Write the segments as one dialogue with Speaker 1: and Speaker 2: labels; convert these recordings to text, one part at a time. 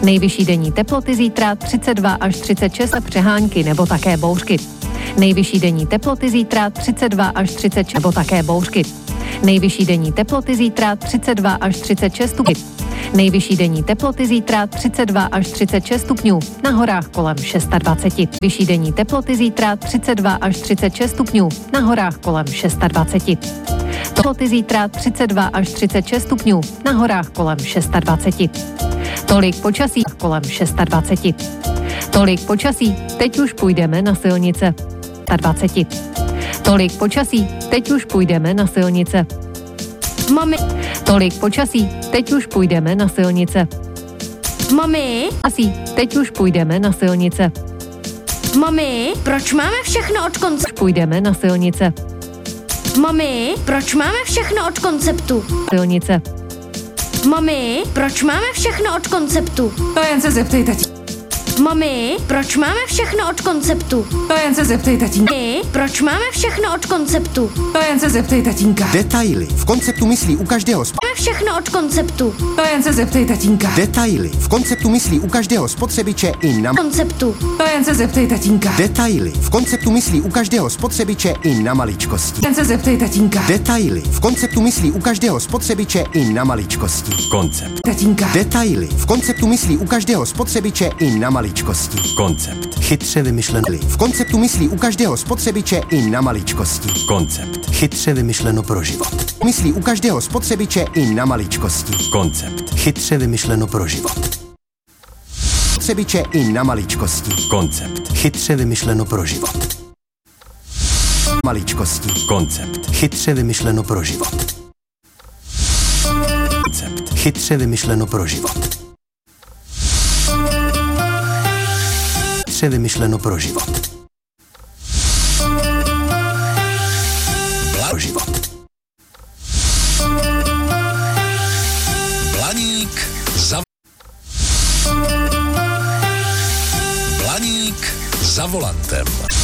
Speaker 1: Nejvyšší denní teploty zítra 32 až 36 přehánky nebo také bouřky. Nejvyšší denní teploty zítra 32 až 36 nebo také bouřky. Nejvyšší denní teploty zítra 32 až 36 stupňů. Nejvyšší denní teploty zítra 32 až 36 stupňů, na horách kolem 26. Vyšší denní teploty zítra 32 až 36 stupňů, na horách kolem 26. Teploty zítra 32 až 36 stupňů, na horách kolem 26. Tolik počasí kolem 26. Tolik počasí, teď už půjdeme na silnice. 20. Tolik počasí, teď už půjdeme na silnice.
Speaker 2: Mami.
Speaker 1: Tolik počasí, teď už půjdeme na silnice.
Speaker 2: Mami.
Speaker 1: Asi, teď už půjdeme na silnice.
Speaker 2: Mami, proč máme všechno od konceptu?
Speaker 1: Půjdeme na silnice.
Speaker 2: Mami, proč máme všechno od konceptu?
Speaker 1: Silnice.
Speaker 2: Mami, proč máme všechno od konceptu?
Speaker 3: To jen se zeptej, tati.
Speaker 2: Mami, proč máme všechno od konceptu?
Speaker 3: To jen se zeptej, tatínka.
Speaker 2: Mami, proč máme všechno od konceptu?
Speaker 3: To jen se zeptej, tatínka.
Speaker 4: Detaily. V konceptu myslí u každého
Speaker 2: Máme všechno od konceptu.
Speaker 3: To jen se zeptej, tatínka.
Speaker 4: Detaily. V konceptu myslí u každého spotřebiče i na
Speaker 2: Konceptu.
Speaker 3: To jen se zeptej, tatínka.
Speaker 4: Detaily. V konceptu myslí u každého spotřebiče i na maličkosti.
Speaker 3: Jen se zeptej, tatínka.
Speaker 4: Detaily. V konceptu myslí u každého spotřebiče i na maličkosti. Koncept.
Speaker 3: Tatínka.
Speaker 4: Detaily. V konceptu myslí u každého spotřebiče i na maličkosti. Koncept. Chytře vymyšleno. V konceptu myslí u každého spotřebiče i na maličkosti. Koncept. Chytře vymyšleno pro život. Myslí u každého spotřebiče i na maličkosti. Koncept. Chytře vymyšleno pro život. Spotřebiče i na maličkosti. Koncept. Chytře vymyšleno pro život. Maličkosti. Koncept. Chytře vymyšleno pro život. Koncept. Chytře vymyšleno pro život. Chytře vymyšleno pro život. Pro život.
Speaker 5: Planík za volantem.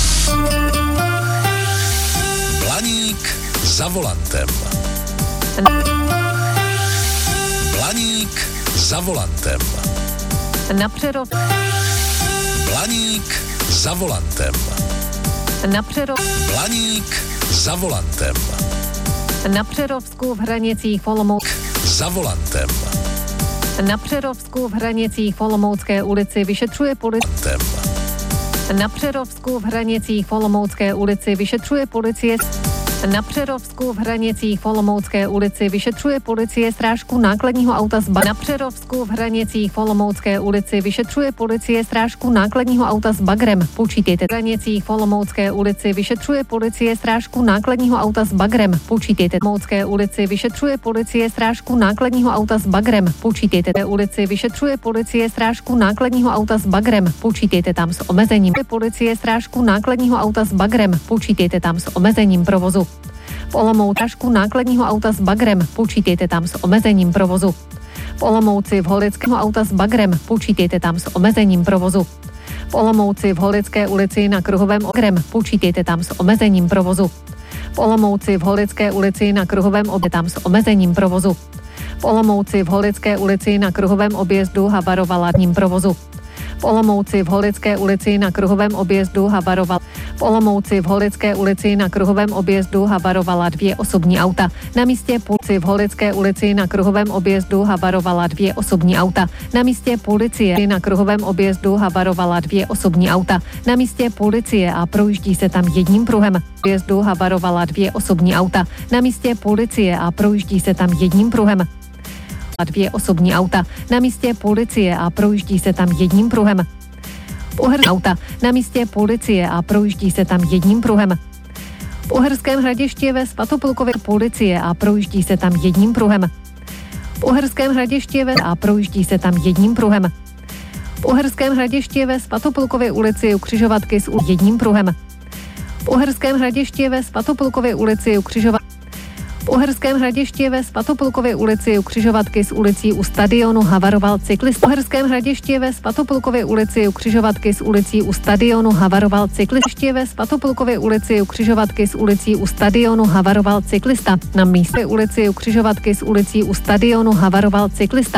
Speaker 5: Planík za volantem. Planík za volantem.
Speaker 1: Na Přerov.
Speaker 5: Planík za volantem.
Speaker 1: Na Přerov.
Speaker 5: Planík za volantem.
Speaker 1: Na Přerovsku v Hranicích
Speaker 5: Za volantem.
Speaker 1: Na Přerovsku v Hranicích v Olomoucké ulici vyšetřuje policie. Na Přerovsku v Hranicích v Olomoucké ulici vyšetřuje policie. Na Přerovsku v Hranicích v Olomoucké ulici vyšetřuje policie strážku nákladního auta s bagrem. Na Přerovsku v Hranicích v Olomoucké ulici vyšetřuje policie strážku nákladního auta s bagrem. Počítejte. V Hranicích v Olomoucké ulici vyšetřuje policie strážku nákladního auta s bagrem. Počítejte. V Olomoucké ulici vyšetřuje policie strážku nákladního auta s bagrem. Počítejte. V ulici vyšetřuje policie strážku nákladního auta s bagrem. Počítejte tam s omezením. Policie strážku nákladního auta s bagrem. Počítejte tam s omezením provozu. V Olomouci strážku nákladního auta s bagrem. Počítejte tam s omezením provozu. V Olomouci v Holického auta s bagrem. Počítejte tam s omezením provozu. V Olomouci v Holické ulici na Kruhovém bagrem. Počítejte tam s omezením provozu. V Olomouci v Holické ulici na Kruhovém tam s omezením provozu. V Olomouci v Holické ulici na Kruhovém objezdu havarovala ním provozu. V Olomouci v Holické ulici na Kruhovém objezdu havarovala. V Olomouci v Holické ulici na Kruhovém objezdu havarovala 2 osobní auta. Na místě policie v Holické ulici na Kruhovém objezdu havarovala 2 osobní auta. Na místě policie na Kruhovém objezdu havarovala 2 osobní auta. Na místě policie a projíždí se tam jedním pruhem. Objezdu havarovala 2 osobní auta. Na místě policie a projíždí se tam jedním pruhem. 2 osobní auta. Na místě policie a projíždí se tam jedním pruhem. Auta. Na místě policie a projíždí se tam jedním pruhem. V Uherském Hradišti ve Svatoplukově policie a projíždí se tam jedním pruhem. V Uherském Hradišti a projíždí se tam jedním pruhem. V Uherském Hradišti ve Svatoplukově ulici u křižovatky s jedním pruhem. V Uherském Hradišti ve Svatoplukově ulici u křižovatky. V Uherském Hradišti ve Svatoplukově ulici u křižovatky s ulicí u stadionu havaroval cyklista. V Uherském Hradišti ve Svatoplukově ulici u křižovatky s ulicí u stadionu havaroval cyklista. Ve Svatoplukově ulici u křižovatky s ulicí u stadionu havaroval cyklista. Na místě ulici u křižovatky s ulicí u stadionu havaroval cyklista.